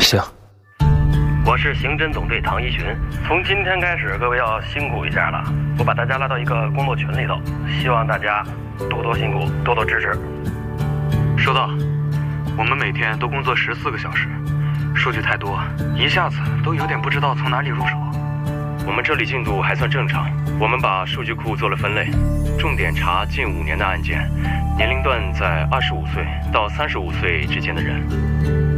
行。 我是刑侦总队唐一群，从今天开始，各位要辛苦一下了。我把大家拉到一个工作群里头，希望大家多多辛苦，多多支持。 收到。我们每天都工作14个小时，数据太多，一下子都有点不知道从哪里入手。 我们这里进度还算正常，我们把数据库做了分类，重点查近5年的案件，年龄段在25岁到35岁之间的人。